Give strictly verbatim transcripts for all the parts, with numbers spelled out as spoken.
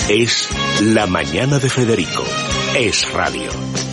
Es La Mañana de Federico. Es radio.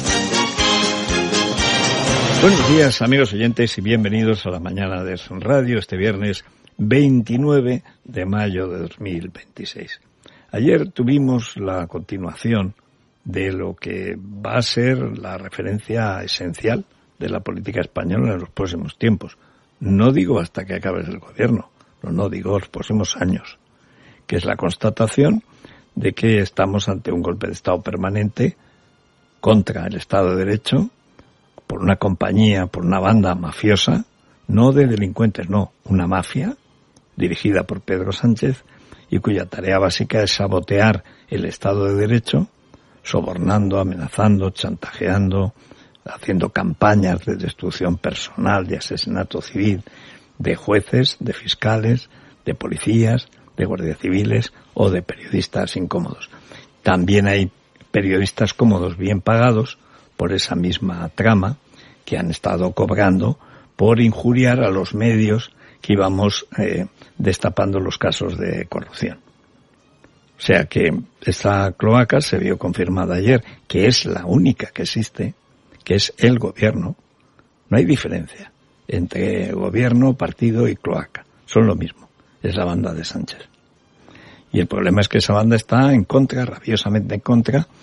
Buenos días, amigos oyentes, y bienvenidos a La Mañana de Es Radio, este viernes veintinueve de mayo de dos mil veintiséis. Ayer tuvimos la continuación de lo que va a ser la referencia esencial de la política española en los próximos tiempos. No digo hasta que acabe el gobierno, no, no digo los próximos años, que es la constatación de que estamos ante un golpe de Estado permanente contra el Estado de Derecho por una compañía, por una banda mafiosa, no de delincuentes, no, una mafia dirigida por Pedro Sánchez y cuya tarea básica es sabotear el Estado de Derecho, sobornando, amenazando, chantajeando, haciendo campañas de destrucción personal, de asesinato civil de jueces, de fiscales, de policías, de guardias civiles o de periodistas incómodos. También hay periodistas cómodos bien pagados por esa misma trama que han estado cobrando por injuriar a los medios que íbamos eh, destapando los casos de corrupción. O sea que esta cloaca se vio confirmada ayer, que es la única que existe, que es el gobierno. No hay diferencia entre gobierno, partido y cloaca. Son lo mismo. Es la banda de Sánchez. Y el problema es que esa banda está en contra, rabiosamente en contra,